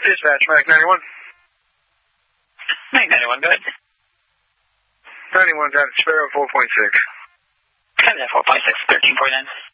Dispatch, Mac 91. Mac 91, go ahead. 91's out at Sparrow 4.6. Copy that, 4.6, 1349.